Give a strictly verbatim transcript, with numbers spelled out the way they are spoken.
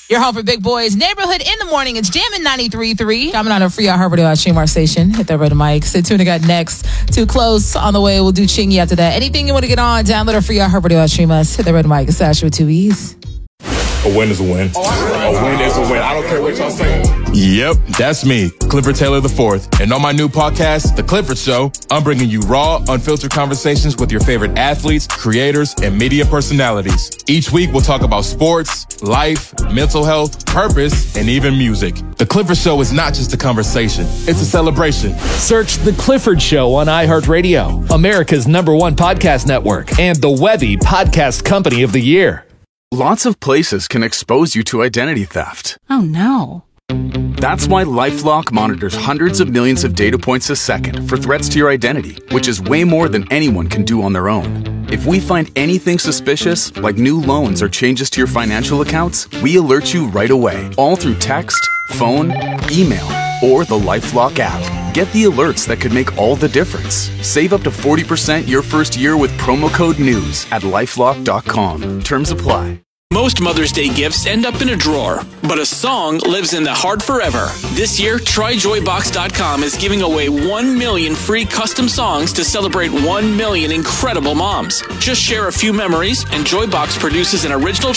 Your home for big boys. Neighborhood in the morning. It's Jammin' ninety-three point three. I'm on a free Heart Radio Stream station. Hit that red mic. Stay tuned. I got next. Too close on the way. We'll do Chingy after that. Anything you want to get on, download our free Heart Radio Stream us. Hit that red mic. It's Asher with two E's. A win is a win. A win is a win. I don't care what y'all say. Yep, that's me, Clifford Taylor the fourth. And on my new podcast, The Clifford Show, I'm bringing you raw, unfiltered conversations with your favorite athletes, creators, and media personalities. Each week, we'll talk about sports, life, mental health, purpose, and even music. The Clifford Show is not just a conversation, it's a celebration. Search The Clifford Show on iHeartRadio, America's number one podcast network, and the Webby Podcast Company of the Year. Lots of places can expose you to identity theft. Oh, no. That's why LifeLock monitors hundreds of millions of data points a second for threats to your identity, which is way more than anyone can do on their own. If we find anything suspicious, like new loans or changes to your financial accounts, we alert you right away, all through text, phone, email, or the LifeLock app. Get the alerts that could make all the difference. Save up to forty percent your first year with promo code NEWS at LifeLock dot com. Terms apply. Most Mother's Day gifts end up in a drawer, but a song lives in the heart forever. This year, try joy box dot com is giving away one million free custom songs to celebrate one million incredible moms. Just share a few memories, and Joybox produces an original